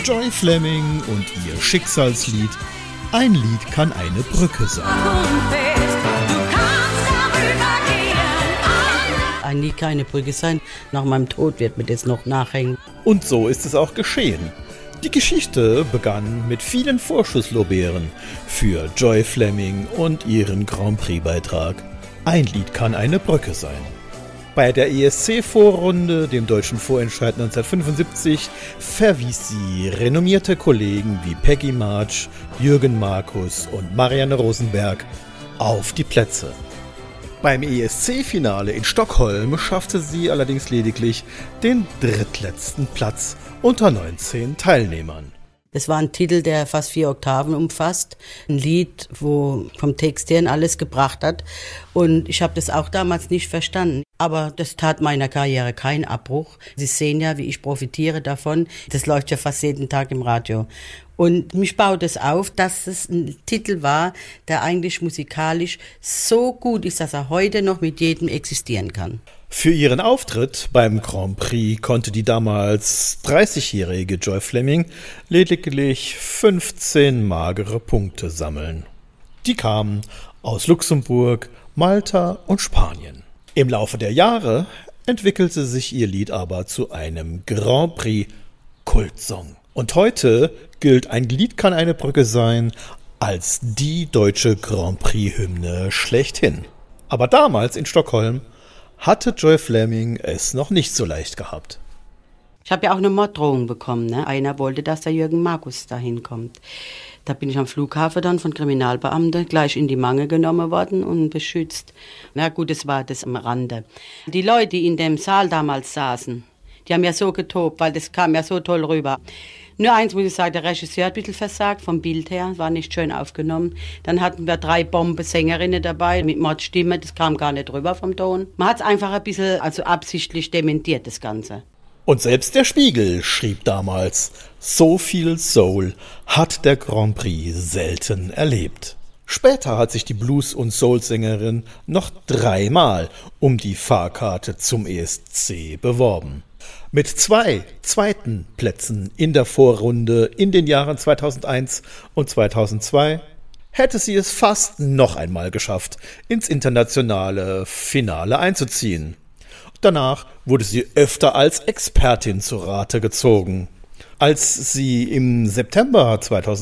Joy Fleming und ihr Schicksalslied Ein Lied kann eine Brücke sein. Ein Lied kann eine Brücke sein. Nach meinem Tod wird mir das noch nachhängen. Und so ist es auch geschehen. Die Geschichte begann mit vielen Vorschusslorbeeren für Joy Fleming und ihren Grand Prix-Beitrag Ein Lied kann eine Brücke sein. Bei der ESC-Vorrunde, dem deutschen Vorentscheid 1975, verwies sie renommierte Kollegen wie Peggy March, Jürgen Markus und Marianne Rosenberg auf die Plätze. Beim ESC-Finale in Stockholm schaffte sie allerdings lediglich den drittletzten Platz unter 19 Teilnehmern. Das war ein Titel, der fast 4 Oktaven umfasst. Ein Lied, wo vom Text her alles gebracht hat. Und ich habe das auch damals nicht verstanden. Aber das tat meiner Karriere keinen Abbruch. Sie sehen ja, wie ich profitiere davon. Das läuft ja fast jeden Tag im Radio. Und mich baut es auf, dass es ein Titel war, der eigentlich musikalisch so gut ist, dass er heute noch mit jedem existieren kann. Für ihren Auftritt beim Grand Prix konnte die damals 30-jährige Joy Fleming lediglich 15 magere Punkte sammeln. Die kamen aus Luxemburg, Malta und Spanien. Im Laufe der Jahre entwickelte sich ihr Lied aber zu einem Grand Prix Kultsong. Und heute gilt Ein Lied kann eine Brücke sein als die deutsche Grand Prix-Hymne schlechthin. Aber damals in Stockholm hatte Joy Fleming es noch nicht so leicht gehabt. Ich habe ja auch eine Morddrohung bekommen. Ne? Einer wollte, dass der Jürgen Markus da hinkommt. Da bin ich am Flughafen dann von Kriminalbeamten gleich in die Mangel genommen worden und beschützt. Na gut, das war das am Rande. Die Leute, die in dem Saal damals saßen, die haben ja so getobt, weil das kam ja so toll rüber. Nur eins muss ich sagen, der Regisseur hat ein bisschen versagt, vom Bild her, war nicht schön aufgenommen. Dann hatten wir 3 Bombensängerinnen dabei mit Mordstimme, das kam gar nicht rüber vom Ton. Man hat es einfach ein bisschen, also absichtlich dementiert, das Ganze. Und selbst der Spiegel schrieb damals, so viel Soul hat der Grand Prix selten erlebt. Später hat sich die Blues- und Soul-Sängerin noch 3-mal um die Fahrkarte zum ESC beworben. Mit 2 zweiten Plätzen in der Vorrunde in den Jahren 2001 und 2002 hätte sie es fast noch einmal geschafft, ins internationale Finale einzuziehen. Danach wurde sie öfter als Expertin zu Rate gezogen. Als sie im September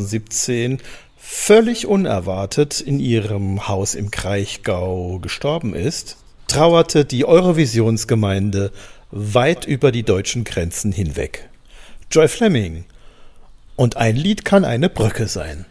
2017 völlig unerwartet in ihrem Haus im Kraichgau gestorben ist, trauerte die Eurovisionsgemeinde weit über die deutschen Grenzen hinweg. Joy Fleming. Und ein Lied kann eine Brücke sein.